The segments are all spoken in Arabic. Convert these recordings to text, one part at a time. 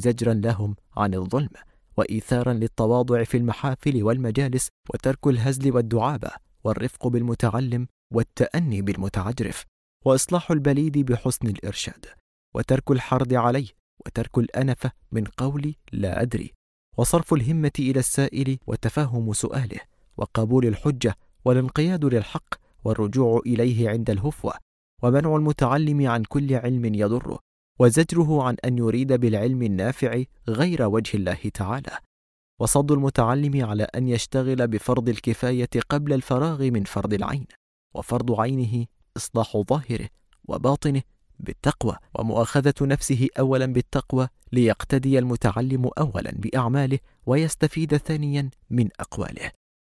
زجرا لهم عن الظلم، وإيثارا للتواضع في المحافل والمجالس، وترك الهزل والدعابة، والرفق بالمتعلم والتأني بالمتعجرف، وإصلاح البليد بحسن الإرشاد، وترك الحرض عليه، وترك الأنفة من قول لا أدري، وصرف الهمة إلى السائل وتفهم سؤاله، وقبول الحجة، والانقياد للحق، والرجوع إليه عند الهفوة، ومنع المتعلم عن كل علم يضره، وزجره عن أن يريد بالعلم النافع غير وجه الله تعالى، وصد المتعلم على أن يشتغل بفرض الكفاية قبل الفراغ من فرض العين، وفرض عينه إصلاح ظاهره وباطنه بالتقوى، ومؤاخذة نفسه أولا بالتقوى ليقتدي المتعلم أولا بأعماله ويستفيد ثانيا من أقواله.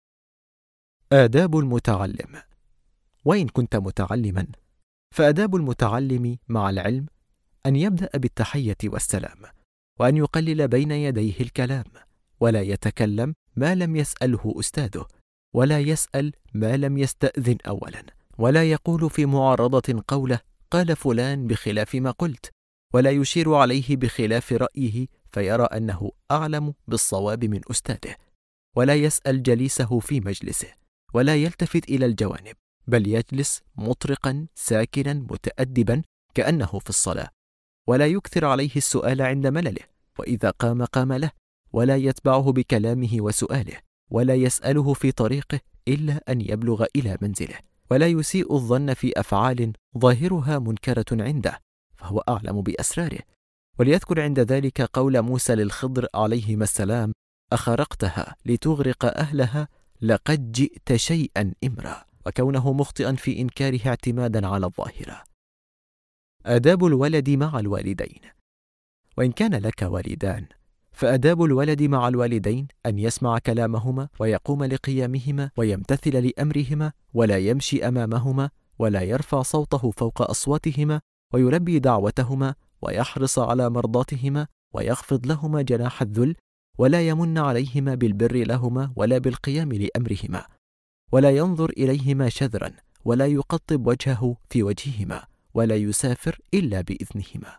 آداب المتعلم. وإن كنت متعلما فآداب المتعلم مع العلم أن يبدأ بالتحية والسلام، وأن يقلل بين يديه الكلام، ولا يتكلم ما لم يسأله أستاذه، ولا يسأل ما لم يستأذن أولا، ولا يقول في معارضة قوله قال فلان بخلاف ما قلت، ولا يشير عليه بخلاف رأيه فيرى أنه أعلم بالصواب من أستاذه، ولا يسأل جليسه في مجلسه، ولا يلتفت إلى الجوانب، بل يجلس مطرقا ساكنا متأدبا كأنه في الصلاة، ولا يكثر عليه السؤال عند ملله، وإذا قام قام له، ولا يتبعه بكلامه وسؤاله، ولا يسأله في طريقه إلا أن يبلغ إلى منزله، ولا يسيء الظن في أفعال ظاهرها منكرة عنده فهو أعلم بأسراره، وليذكر عند ذلك قول موسى للخضر عليهما السلام أخرقتها لتغرق أهلها لقد جئت شيئا إمرا، وكونه مخطئا في إنكاره اعتمادا على الظاهرة. آداب الولد مع الوالدين. وإن كان لك والدان فآداب الولد مع الوالدين أن يسمع كلامهما ويقوم لقيامهما ويمتثل لأمرهما، ولا يمشي أمامهما، ولا يرفع صوته فوق أصواتهما، ويلبي دعوتهما، ويحرص على مرضاتهما، ويخفض لهما جناح الذل، ولا يمن عليهما بالبر لهما ولا بالقيام لأمرهما، ولا ينظر إليهما شذرا، ولا يقطب وجهه في وجههما، ولا يسافر إلا بإذنهما.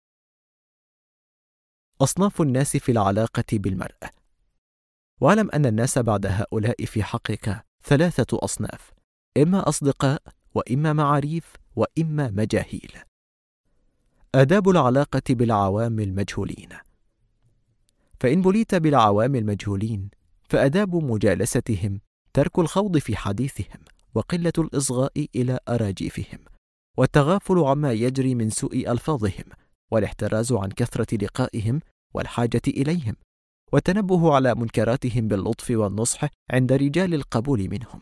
أصناف الناس في العلاقة بالمرأة. واعلم أن الناس بعد هؤلاء في حقك 3 أصناف، إما أصدقاء، وإما معاريف، وإما مجاهيل. آداب العلاقة بالعوام المجهولين. فإن بليت بالعوام المجهولين فآداب مجالستهم ترك الخوض في حديثهم، وقلة الإصغاء إلى أراجيفهم، والتغافل عما يجري من سوء ألفاظهم، والاحتراز عن كثرة لقائهم والحاجة إليهم، والتنبه على منكراتهم باللطف والنصح عند رجال القبول منهم.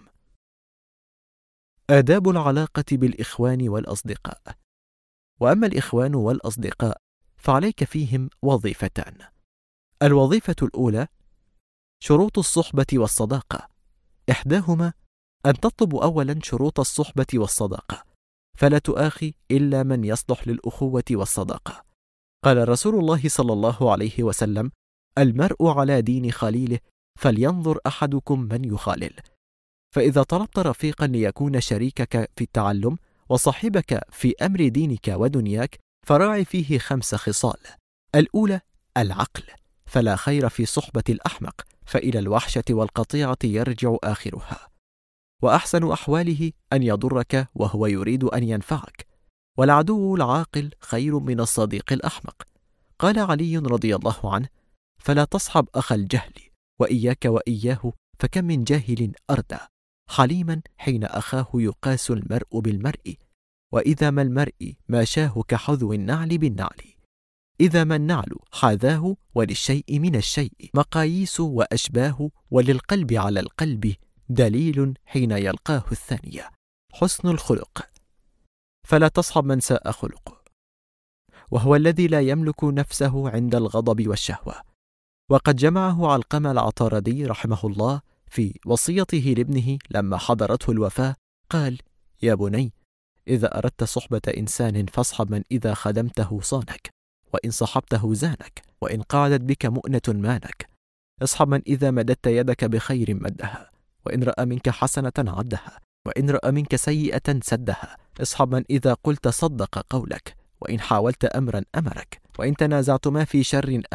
آداب العلاقة بالإخوان والأصدقاء. وأما الإخوان والأصدقاء فعليك فيهم وظيفتان. الوظيفة الأولى شروط الصحبة والصداقة، إحداهما أن تطلب أولا شروط الصحبة والصداقة، فلا تؤاخي إلا من يصلح للأخوة والصداقة. قال رسول الله صلى الله عليه وسلم: المرء على دين خليله فلينظر أحدكم من يخالل. فإذا طلبت رفيقا ليكون شريكك في التعلم وصاحبك في أمر دينك ودنياك فراعي فيه 5 خصال. الأولى العقل، فلا خير في صحبة الأحمق، فإلى الوحشة والقطيعة يرجع آخرها. وأحسن أحواله أن يضرك وهو يريد أن ينفعك، والعدو العاقل خير من الصديق الأحمق. قال علي رضي الله عنه: فلا تصحب أخ الجهل، وإياك وإياه، فكم من جاهل أردى حليما حين أخاه يقاس المرء بالمرء، وإذا ما المرء ما شاه كحذو النعل بالنعل، إذا ما النعل حاذاه، وللشيء من الشيء مقاييس وأشباه، وللقلب على القلب دليل حين يلقاه الثانية. حسن الخلق، فلا تصحب من ساء خلقه، وهو الذي لا يملك نفسه عند الغضب والشهوة. وقد جمعه علقمة العطاردي رحمه الله في وصيته لابنه لما حضرته الوفاة، قال: يا بني، إذا أردت صحبة إنسان فاصحب من إذا خدمته صانك، وإن صحبته زانك، وإن قعدت بك مؤنة مانك. اصحب من إذا مددت يدك بخير مدها، وإن رأى منك حسنة عدها، وإن رأى منك سيئة سدها. اصحب من إذا قلت صدق قولك، وإن حاولت أمرا أمرك، وإن تنازعتما في شر